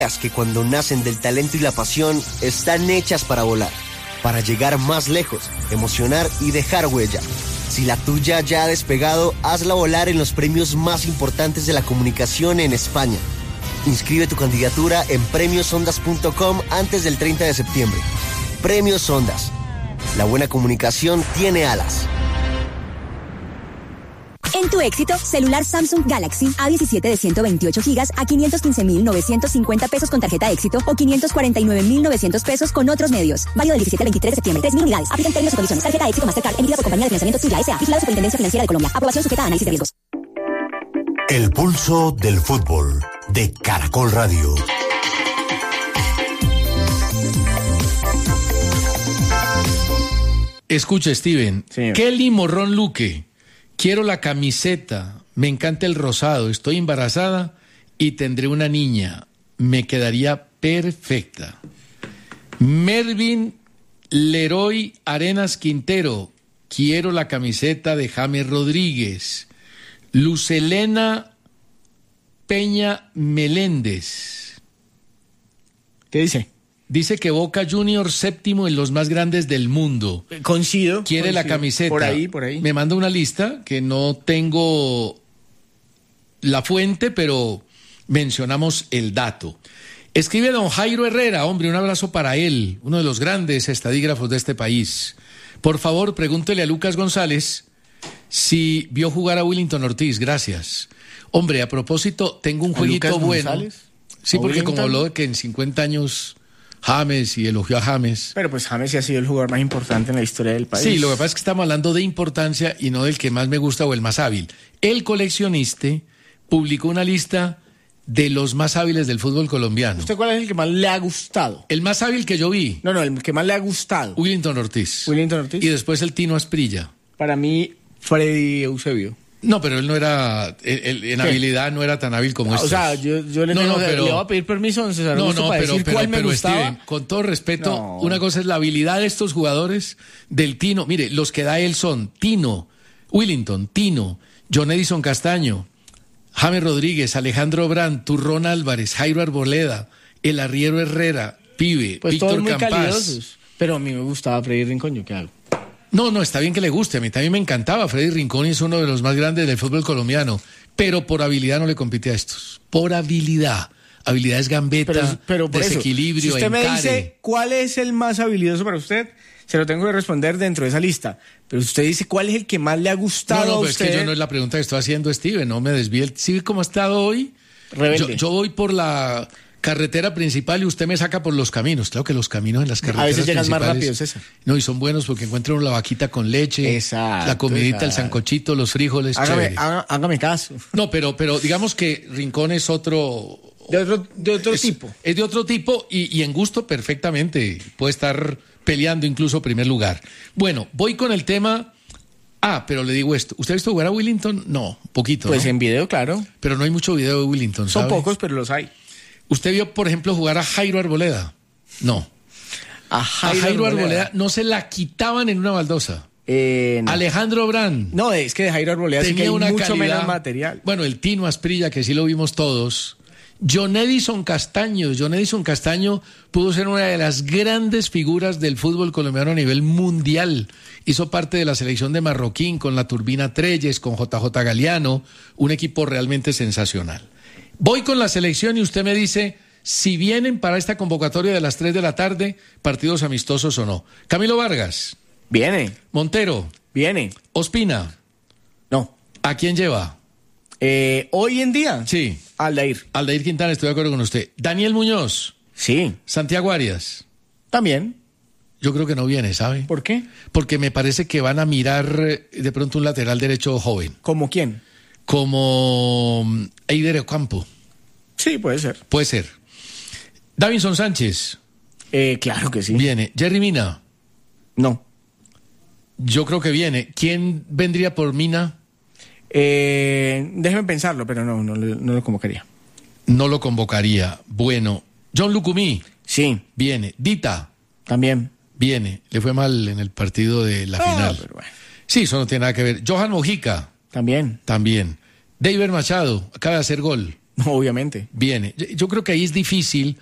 Que cuando nacen del talento y la pasión, están hechas para volar, para llegar más lejos, emocionar y dejar huella. Si la tuya ya ha despegado, hazla volar en los premios más importantes de la comunicación en España. Inscribe tu candidatura en premiosondas.com antes del 30 de septiembre. Premios Ondas. La buena comunicación tiene alas. En tu éxito, celular Samsung Galaxy A17 de 128 GB a 515.950 pesos con tarjeta éxito o 549.900 pesos con otros medios. Válido del 17 al 23 de septiembre. 3.000 unidades. Aplican términos y condiciones. Tarjeta éxito Mastercard emitida por compañía de financiamiento Tuya S.A. Vigilado Superintendencia Financiera de Colombia. Aprobación sujeta a análisis de riesgos. El pulso del fútbol de Caracol Radio. Escucha, Steven. Señor. Kelly Morrón Luque. Quiero la camiseta, me encanta el rosado, estoy embarazada y tendré una niña. Me quedaría perfecta. Mervin Leroy Arenas Quintero. Quiero la camiseta de James Rodríguez. Lucelena Peña Meléndez. ¿Qué dice? Dice que Boca Juniors séptimo en los más grandes del mundo. Coincido. Quiere la camiseta. Por ahí. Me manda una lista que no tengo la fuente, pero mencionamos el dato. Escribe don Jairo Herrera, hombre, un abrazo para él, uno de los grandes estadígrafos de este país. Por favor, pregúntele a Lucas González si vio jugar a Willington Ortiz. Gracias. Hombre, a propósito, tengo un jueguito Lucas bueno. González? Sí, porque Willington, como habló de que en 50 años James y elogió a James. Pero pues James sí ha sido el jugador más importante en la historia del país. Sí, lo que pasa es que estamos hablando de importancia y no del que más me gusta o el más hábil. El Coleccionista publicó una lista de los más hábiles del fútbol colombiano. ¿Usted cuál es el que más le ha gustado? El más hábil que yo vi. No, el que más le ha gustado. Willington Ortiz. Willington Ortiz. Y después el Tino Asprilla. Para mí, Freddy Eusebio. No, pero él no era, en habilidad no era tan hábil como estos. O sea, yo le voy a pedir permiso, don César Augusto, para decir cuál me gustaba. Steven, con todo respeto, una cosa es la habilidad de estos jugadores del Tino. Mire, los que da él son Tino, Willington, Tino, John Edison Castaño, James Rodríguez, Alejandro Brand, Turrón Álvarez, Jairo Arboleda, El Arriero Herrera, Pibe, pues Víctor todos muy Campás. calidosos. Pero a mí me gustaba Freddy Rincón, ¿yo qué hago? No, está bien que le guste, a mí también me encantaba. Freddy Rincón es uno de los más grandes del fútbol colombiano, pero por habilidad no le compite a estos. Por habilidad. Habilidad es gambeta, pero por desequilibrio, eso, si usted encare. me dice cuál es el más habilidoso para usted, se lo tengo que responder dentro de esa lista. Pero usted dice cuál es el que más le ha gustado a pero usted. es que yo no es la pregunta que estoy haciendo, Steven, no me desvíe. ¿Sí cómo ha estado hoy? Rebelde. Yo voy por la carretera principal y usted me saca por los caminos. Claro que los caminos en las carreteras a veces llegan principales, más rápido, César. No, y son buenos porque encuentran la vaquita con leche, Exacto, la comidita, el exacto. sancochito, los frijoles, chéveres. Hágame caso. No, pero digamos que Rincón es otro... De otro tipo. Es de otro tipo y en gusto perfectamente. Puede estar peleando incluso primer lugar. Bueno, voy con el tema... pero le digo esto. ¿Usted ha visto jugar a Willington? No, poquito, Pues ¿no? en video, claro. Pero no hay mucho video de Willington, Son ¿sabe? pocos, pero los hay. ¿Usted vio, por ejemplo, jugar a Jairo Arboleda? No. A Jairo Arboleda no se la quitaban en una baldosa. No. Alejandro Brand. No, es que de Jairo Arboleda sí que hay una mucho calidad. menos material. Bueno, el Tino Asprilla, que sí lo vimos todos. John Edison Castaño pudo ser una de las grandes figuras del fútbol colombiano a nivel mundial. Hizo parte de la selección de Marroquín con la Turbina Treyes, con JJ Galeano, un equipo realmente sensacional. Voy con la selección y usted me dice si vienen para esta convocatoria de las 3 de la tarde, partidos amistosos o no. Camilo Vargas. Viene. Montero. Viene. Ospina. No. ¿A quién lleva? Hoy en día. Sí. Aldair. Aldair Quintana, estoy de acuerdo con usted. Daniel Muñoz. Sí. Santiago Arias. También. Yo creo que no viene, ¿sabe? ¿Por qué? Porque me parece que van a mirar de pronto un lateral derecho joven. ¿Como quién? Como Eider Ocampo. Sí, puede ser. Puede ser. Davinson Sánchez. Claro que sí. Viene. Jerry Mina. No. Yo creo que viene. ¿Quién vendría por Mina? Déjeme pensarlo, pero no lo convocaría. No lo convocaría. Bueno. John Lucumí. Sí. Viene. Dita. También. Viene. Le fue mal en el partido de la final. Pero bueno. Sí, eso no tiene nada que ver. Johan Mojica. También. También. David Machado. Acaba de hacer gol. Obviamente. Viene. Yo creo que ahí es difícil